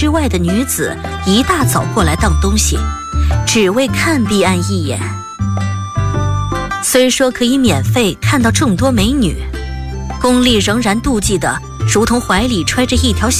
外的女子一大早过来当东西，只为看碧岸一眼。虽说可以免费看到众多美女，宫丽仍然妒忌的如同怀里揣着一条小